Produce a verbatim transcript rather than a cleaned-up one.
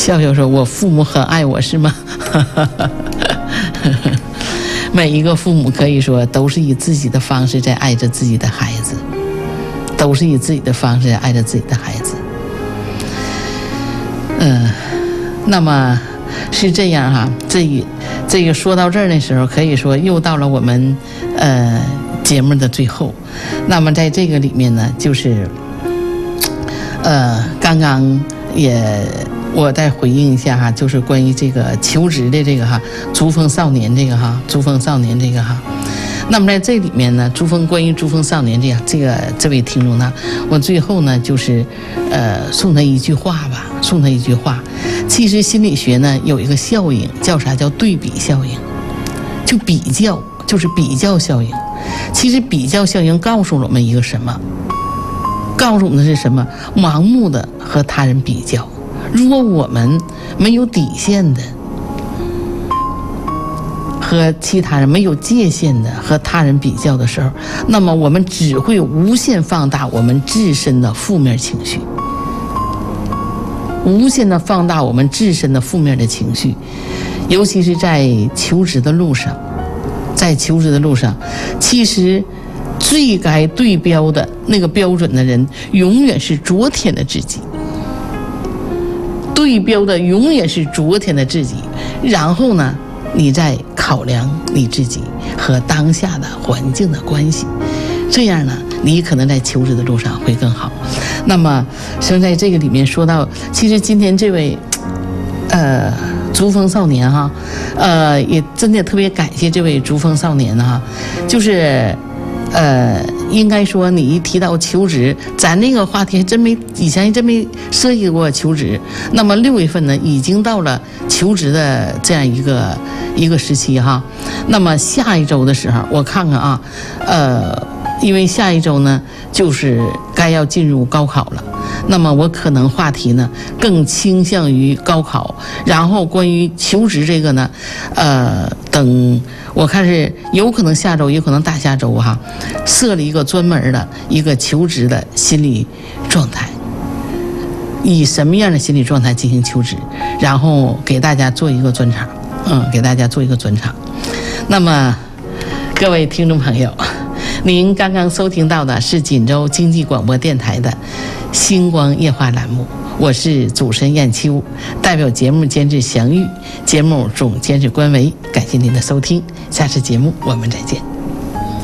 笑笑说：“我父母很爱我，是吗？”每一个父母可以说都是以自己的方式在爱着自己的孩子，都是以自己的方式在爱着自己的孩子。嗯，那么是这样哈，这一这个说到这儿的时候，可以说又到了我们呃节目的最后。那么在这个里面呢，就是呃刚刚也我再回应一下哈，就是关于这个求职的这个哈，珠峰少年这个哈，珠峰少年这个哈。那么在这里面呢，珠峰关于珠峰少年这样这个这位听众呢，我最后呢就是呃送他一句话吧，送他一句话。其实心理学呢有一个效应，叫啥？叫对比效应，就比较，就是比较效应。其实比较效应告诉我们一个什么？告诉我们的是什么？盲目的和他人比较。如果我们没有底线的和其他人没有界限的和他人比较的时候，那么我们只会无限放大我们自身的负面情绪，无限的放大我们自身的负面的情绪。尤其是在求职的路上，在求职的路上，其实最该对标的那个标准的人永远是昨天的自己，对标的永远是昨天的自己。然后呢，你再考量你自己和当下的环境的关系，这样呢，你可能在求职的路上会更好。那么生在这个里面说到，其实今天这位呃珠峰少年哈，呃也真的特别感谢这位珠峰少年哈，就是呃应该说你一提到求职，咱那个话题还真没以前还真没涉及过求职。那么六月份呢，已经到了求职的这样一个一个时期哈。那么下一周的时候，我看看啊，呃，因为下一周呢就是该要进入高考了。那么我可能话题呢更倾向于高考，然后关于求职这个呢，呃，等我看是有可能下周，有可能大下周哈，设了一个专门的一个求职的心理状态，以什么样的心理状态进行求职，然后给大家做一个专场，嗯，给大家做一个专场。那么各位听众朋友，您刚刚收听到的是锦州经济广播电台的星光夜话栏目，我是主持人燕秋，代表节目监制祥玉，节目总监制关维，感谢您的收听，下次节目我们再见。